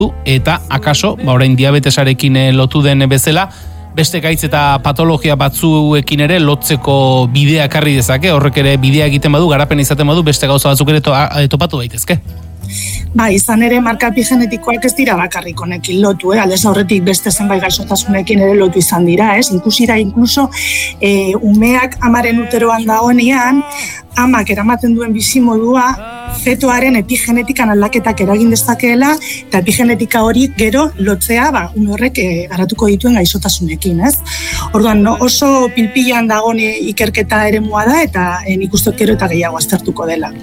eta akaso, orain diabetesarekin lotu den bezala, beste gaitz eta patologia batzuekin ere lotzeko bidea ekarri dezake, horrek ere bidea egiten badu, garapen izaten badu, beste gauza batzuk ere topatu daitezke. Izan ere marka epigenetikoak ez dira bakarrik honekin lotu, aldez aurretik beste zenbait gaixotasunekin ere lotu izan dira, inkluso umeak amaren uteroan dagoenean, amak eramaten duen bizimodua fetoaren epigenetikan aldaketak eragin dezakeela, eta epigenetika hori gero lotzea, ume horrek garatuko dituen gaixotasunekin, Orduan, oso pilpilan dagoen ikerketa eremua da, eta nik uste gero eta gehiago aztertuko dela.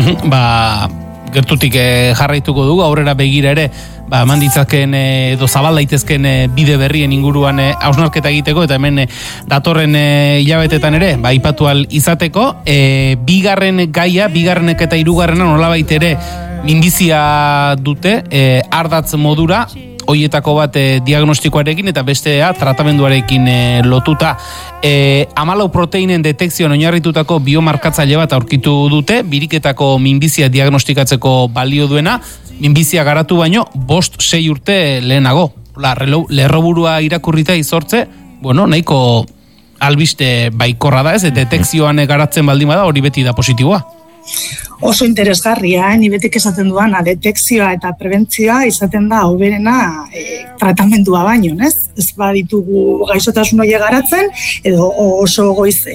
Gertutik jarraituko dugu, aurrera begira ere, eman ditzaken edo zabal daitezken bide berrien inguruan hausnarketa egiteko, eta hemen datorren hilabetetan ere, aipatu ahal izateko, bigarren gaia, bigarrenek eta hirugarrena nolabait ere minbizia dute, ardatz modura, hoietako bat diagnostikoarekin eta bestea tratamenduarekin lotuta. 14 proteinen detekzioan oinarritutako biomarkatzaile bat aurkitu dute, biriketako minbizia diagnostikatzeko balio duena, minbizia garatu baino 5-6 urte lehenago. Lerroburua irakurrita izortze, nahiko albiste baikorra da detekzioan garatzen baldin bada, hori beti da positiboa. Oso interesgarria, ni betik esaten duana, detekzioa eta prebentzioa izaten da hoberena tratamendua baino, ez baditugu gaixotasun horiek garatzen, edo oso goiz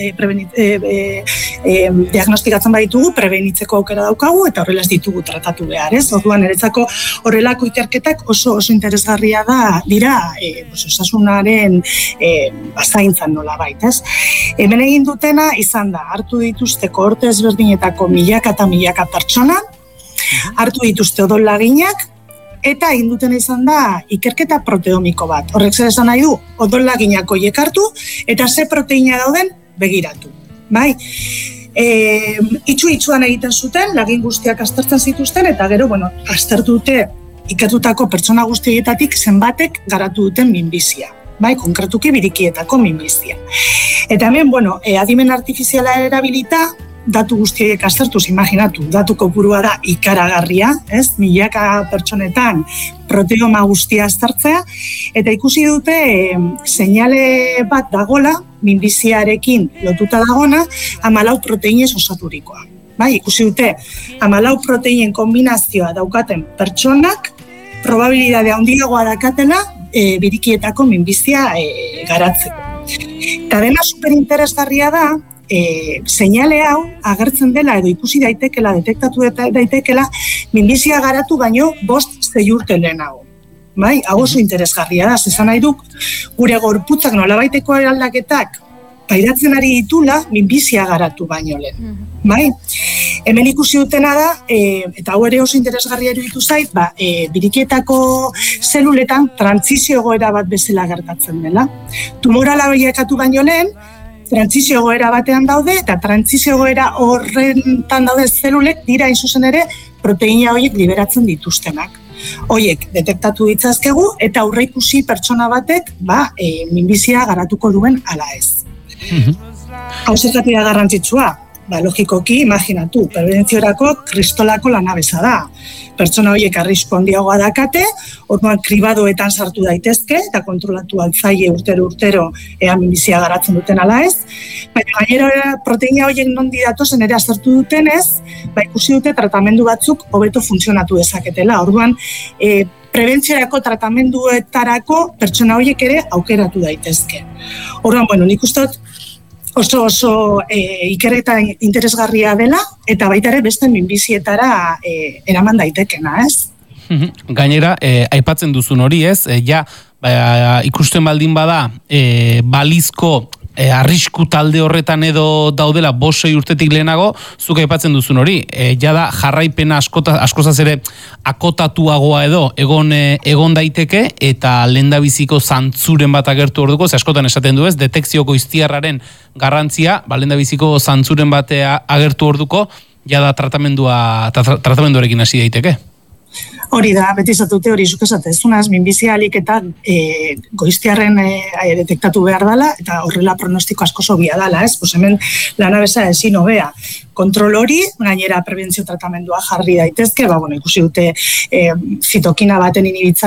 diagnostikatzen baditugu, prebenitzeko aukera daukagu, eta horrela ez ditugu tratatu behar, Orduan, niretzako horrelako ikerketak oso interesgarria dira osasunaren zaintzan nolabait, Hemen egin dutena izan da, hartu dituzte kohorte ezberdinetako milaka eta milaka pertsona, hartu dituzte odol-laginak, eta egin dutena izan da ikerketa proteomiko bat. Horrek zer esan nahi du, odol-laginak horiek hartu, eta ze proteina dauden begiratu. Itxuan egiten zuten, lagin guztiak aztertzen zituzten, eta gero, aztertu dute ikertutako pertsona guztietatik zenbatek garatu duten minbizia. Konkretuki birikietako minbizia. Eta hemen, adimen artifiziala erabilita, datu guztiek aztertuz, imaginatu, datu kopurua da ikaragarria, milaka pertsonetan proteoma guztia aztertzea, eta ikusi dute seinale bat dagola, minbiziarekin lotuta dagona, 14 proteinez osaturikoa. Ikusi dute, 14 proteinen kombinazioa daukaten pertsonak, probabilidade handiagoa dakatela, birikietako minbizia garatzeko. Eta dena superinteresgarria da, seinale hau agertzen dela edo ikusi daitekela, detektatu daitekela, minbizia garatu baino 5-6 urte lehenago. Hau oso interesgarria da, zezan nahi duk, gure gorputzak nolabaiteko eraldaketak pairatzen ari ditula minbizia garatu baino lehen. Hemen ikusi dutena da, eta hau ere oso interesgarria iruditu zait, birikietako zeluletan trantsizio egoera bat bezala gertatzen dela. Tumorala bilakatu baino lehen, trantsizio egoera batean daude, eta trantsizio egoera horretan daude zelulek dira zuzen ere proteina horiek liberatzen dituztenak. Horiek detektatu ditzazkegu eta aurreikusi pertsona batek minbizia garatuko duen ala ez. Hau zergatik da garrantzitsua? Logikoki, imaginatu, prebentziorako kristolako lanabesa da. Pertsona horiek arrisku handiagoa dakate, orduan kribadoetan sartu daitezke, eta kontrolatu altzaile urtero ea minbizia garatzen duten ala ez. Baina gainera proteina horiek nondi datozen ere aztertu dutenez, ikusi dute tratamendu batzuk hobeto funtzionatu dezaketela. Orduan, prebentziorako tratamenduetarako pertsona horiek ere aukeratu daitezke. Orduan, nik uste dut, oso ikerketa interesgarria dela, eta baita ere beste minbizietara eraman daitekena, Gainera, aipatzen duzun hori, ikusten baldin bada, balizko arrisku talde horretan edo daudela 5-6 urtetik lehenago, zuk aipatzen duzun hori, jada jarraipena askozaz ere akotatuagoa edo egon daiteke, eta lehendabiziko zantzuren bat agertu orduko, askotan esaten du detekzioko iztiarraren garrantzia, lehendabiziko zantzuren batea agertu orduko, jada tratamenduarekin hasi daiteke. Hori da, beti zatute hori zuk esatezunaz, minbizia alik eta goiztiarren detektatu behar dela, eta horrela pronostiko asko sobia dela, ez? Pues hemen lana beza ezin hobea. Kontrol hori, gainera prebentzio tratamendua jarri daitezke, ikusi dute zitokina baten inhibitzaile